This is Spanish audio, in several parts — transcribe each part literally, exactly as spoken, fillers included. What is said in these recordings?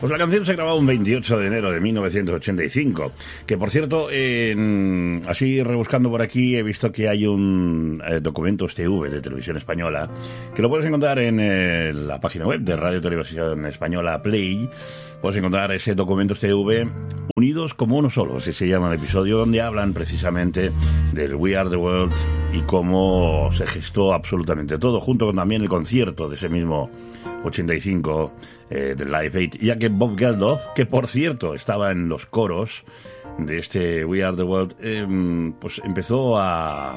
Pues la canción se grabó un veintiocho de enero de mil novecientos ochenta y cinco, que por cierto, en, así rebuscando por aquí, he visto que hay un eh, Documentos T V de Televisión Española, que lo puedes encontrar en eh, la página web de Radio Televisión Española Play. Puedes encontrar ese Documentos T V, Unidos como uno solo, así se llama el episodio, donde hablan precisamente del We Are the World y cómo se gestó absolutamente todo, junto con también el concierto de ese mismo ochenta y cinco eh, del Live Aid, ya que Bob Geldof, que por cierto estaba en los coros de este We Are the World, eh, pues empezó a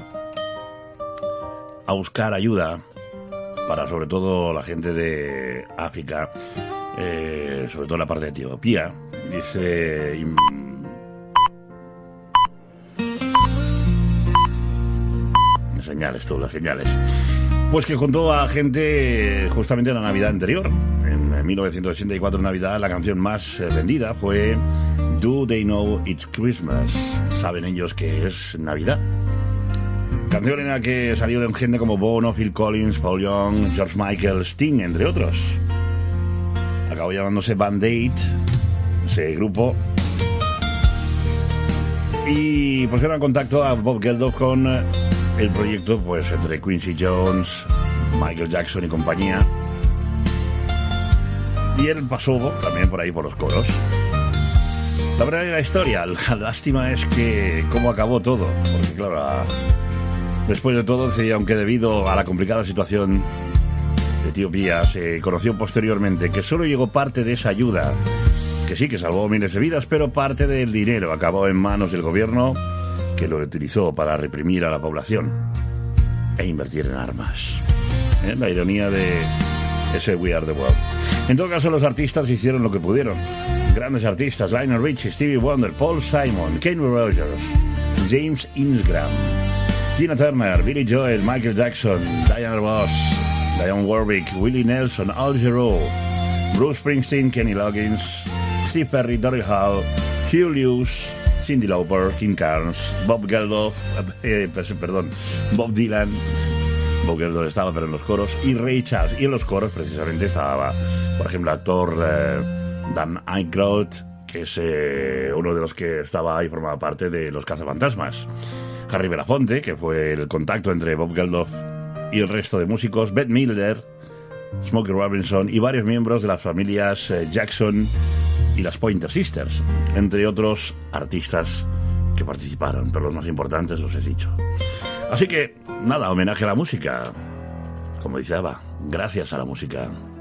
a buscar ayuda para sobre todo la gente de África, eh, sobre todo la parte de Etiopía. Dice... Las señales, tú, las señales. Pues que juntó a gente justamente en la Navidad anterior. En mil novecientos ochenta y cuatro, Navidad, la canción más vendida fue Do They Know It's Christmas. ¿Saben ellos que es Navidad? Canción en la que salieron gente como Bono, Phil Collins, Paul Young, George Michael, Sting, entre otros. Acabó llamándose Band Aid, ese grupo. Y pusieron en contacto a Bob Geldof con el proyecto, pues, entre Quincy Jones, Michael Jackson y compañía. Y él pasó también por ahí por los coros. La verdadera historia, la lástima es que cómo acabó todo, porque claro, a, después de todo, aunque debido a la complicada situación de Etiopía, se conoció posteriormente que solo llegó parte de esa ayuda, que sí que salvó miles de vidas, pero parte del dinero acabó en manos del gobierno, que lo utilizó para reprimir a la población e invertir en armas. ¿Eh? La ironía de ese We Are the World. En todo caso, los artistas hicieron lo que pudieron. Grandes artistas: Lionel Richie, Stevie Wonder, Paul Simon, Kenny Rogers, James Ingram, Tina Turner, Billy Joel, Michael Jackson, Diana Ross, Dionne Warwick, Willie Nelson, Al Jarreau, Bruce Springsteen, Kenny Loggins, Steve Perry, Dory Hall, Hugh Lewis, Cyndi Lauper, Kim Carnes, Bob Geldof, eh, perdón, Bob Dylan. Bob Geldof estaba pero en los coros, y Ray Charles. Y en los coros precisamente estaba, por ejemplo, el actor eh, Dan Aykroyd, que es eh, uno de los que estaba ahí, formaba parte de Los Cazafantasmas. Harry Belafonte, que fue el contacto entre Bob Geldof y el resto de músicos. Bette Midler, Smokey Robinson y varios miembros de las familias eh, Jackson y las Pointer Sisters, entre otros artistas que participaron, pero los más importantes los he dicho. Así que, nada, homenaje a la música. Como dice Ava, gracias a la música.